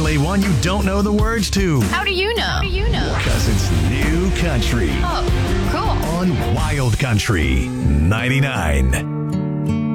definitely one you don't know the words to. How do you know? Because it's New Country Oh, cool. on Wild Country 99.